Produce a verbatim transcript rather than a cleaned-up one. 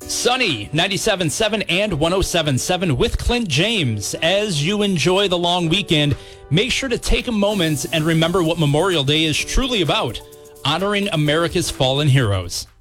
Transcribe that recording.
Sunny, ninety-seven point seven and one oh seven point seven with Clint James. As you enjoy the long weekend, make sure to take a moment and remember what Memorial Day is truly about, honoring America's fallen heroes.